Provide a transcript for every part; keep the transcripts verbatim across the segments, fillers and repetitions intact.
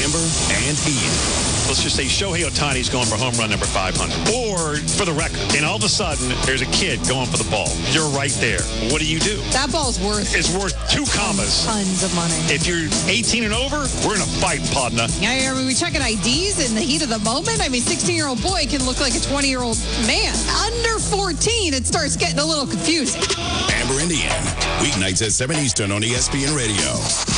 Amber and Ian. Let's just say Shohei Ohtani's going for home run number five hundred. Or, for the record, and all of a sudden, there's a kid going for the ball. You're right there. What do you do? That ball's worth... It's worth two commas. Tons of money. If you're eighteen and over, we're in a fight, partner. Yeah, I mean, we checking I Ds in the heat of the moment. I mean, sixteen-year-old boy can look like a twenty-year-old man. Under fourteen, it starts getting a little confusing. Amber and Ian, weeknights at seven Eastern on E S P N Radio.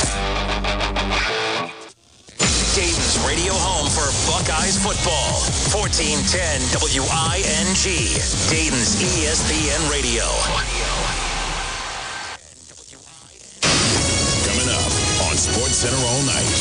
Dayton's radio home for Buckeyes football. fourteen ten W I N G. Dayton's E S P N Radio. Coming up on SportsCenter all night.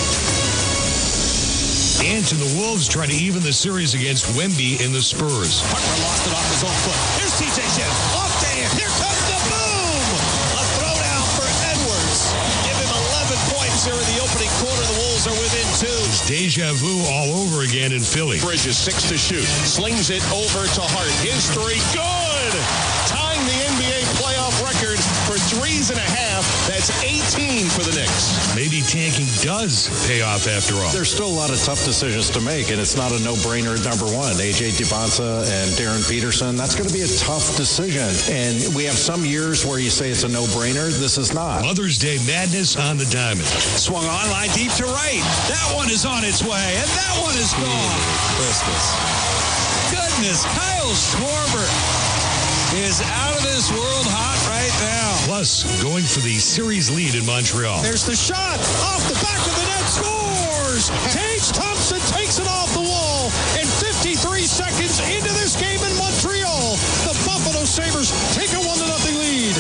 Ants and the Wolves try to even the series against Wemby in the Spurs. Harper lost it off his own foot. Here's T J Shen. Off to him. Here comes the boom. A throwdown for Edwards. Give him eleven points here in the opening quarter. The Wolves are within two. It's deja vu all over again in Philly. Bridges, six to shoot. Slings it over to Hart. His three, good. Tying the N B A playoff record for threes and a half. That's eighteen for the Knicks. Maybe tanking does pay off after all. There's still a lot of tough decisions to make, and it's not a no-brainer at number one. A J Debonsa and Darren Peterson, that's going to be a tough decision. And we have some years where you say it's a no-brainer. This is not. Mother's Day madness on the diamond. Swung on, line deep to right. That one is on its way, and that one is gone. Christmas. Goodness, Kyle Schwarber is out of this world hot right now. Plus, going for the series lead in Montreal. There's the shot off the back of the net, scores! Tage Thompson takes it off the wall, and fifty-three seconds into this game in Montreal, the Buffalo Sabres take a one to nothing lead.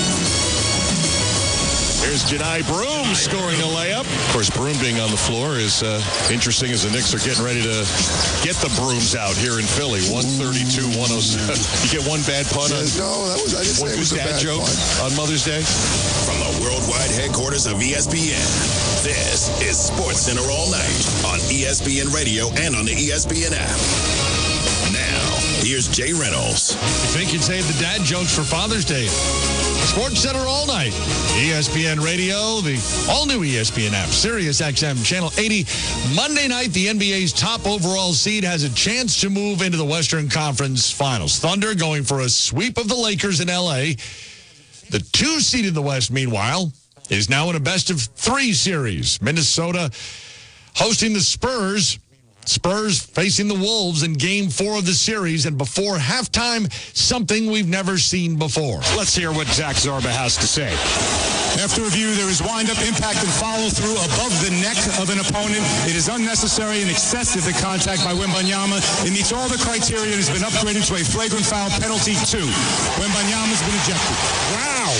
Here's Jedi Broom scoring a layup. Of course, Broom being on the floor is uh, interesting as the Knicks are getting ready to get the Brooms out here in Philly. one thirty-two one oh seven. You get one bad pun on No, that was, I didn't one say it was good a dad bad joke pun. on Mother's Day. From the worldwide headquarters of E S P N, this is SportsCenter all night on E S P N Radio and on the E S P N app. Now, here's Jay Reynolds. You think you'd save the dad jokes for Father's Day. SportsCenter all night. E S P N Radio, the all-new E S P N app, Sirius X M, Channel eighty. Monday night, the N B A's top overall seed has a chance to move into the Western Conference Finals. Thunder going for a sweep of the Lakers in L A. The two seed in the West, meanwhile, is now in a best-of-three series. Minnesota hosting the Spurs. Spurs facing the Wolves in game four of the series, and before halftime, something we've never seen before. Let's hear what Zach Zarba has to say. After review, there is wind-up, impact, and follow-through above the neck of an opponent. It is unnecessary and excessive, the contact by Wembanyama. It meets all the criteria and has been upgraded to a flagrant foul penalty two. Wembanyama's been ejected. Wow.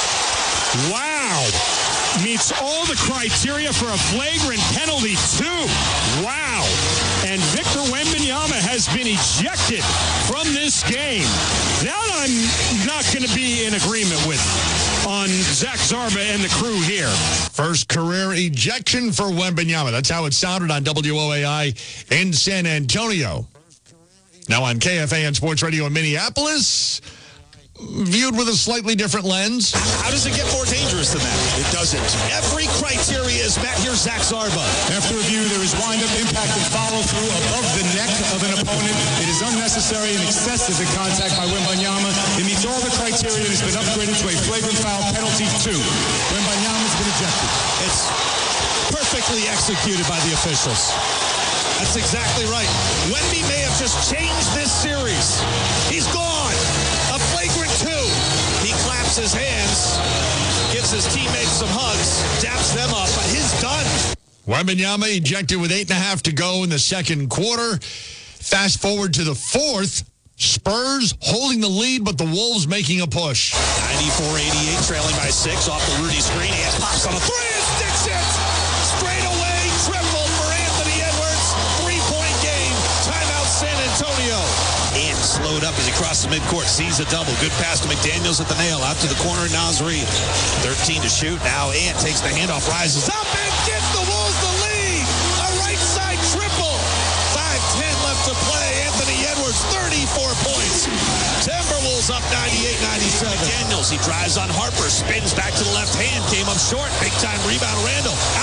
Wow. Meets all the criteria for a flagrant penalty two. Wow. And Victor Wembanyama has been ejected from this game. That I'm not going to be in agreement with on Zach Zarba and the crew here. First career ejection for Wembanyama. That's how it sounded on W O A I in San Antonio. Now on K F A N Sports Radio in Minneapolis, viewed with a slightly different lens. How does it get more dangerous than that? It doesn't. Every criteria is met. Here's Zach Zarba. After review, there is wind-up, impact, and follow-through above the neck of an opponent. It is unnecessary and excessive, the contact by Wembanyama. It meets all the criteria and has been upgraded to a flagrant foul penalty two. Wembanyama's been ejected. It's perfectly executed by the officials. That's exactly right. Wemby may have just changed this series. He's gone. A flagrant two. He claps his hands, gives his teammates some hugs, daps them up, but he's done. Wembanyama ejected with eight and a half to go in the second quarter. Fast forward to the fourth. Spurs holding the lead, but the Wolves making a push. ninety-four eighty-eight, trailing by six off the Rudy screen. He has pops on a three and sticks it. Straight away, triple for Anthony Edwards. Three-point game. Timeout San Antonio. And slowed up as he crosses midcourt, sees a double. Good pass to McDaniels at the nail, out to the corner, Naz Reid. thirteen to shoot. Now Ant takes the handoff, rises up and gives the Wolves the lead. A right side triple. five ten left to play. Anthony Edwards, thirty-four points. Timberwolves up ninety-eight ninety-seven. McDaniels, he drives on Harper, spins back to the left hand, came up short. Big time rebound, Randall.